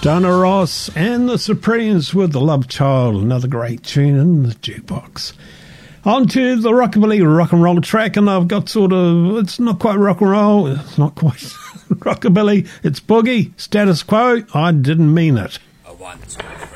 Donna Ross and the Supremes with The Love Child, another great tune in the jukebox. On to the rockabilly rock and roll track, and I've got it's not quite rock and roll, it's not quite rockabilly, it's boogie, Status Quo, I didn't mean it. A 1, 2, 3.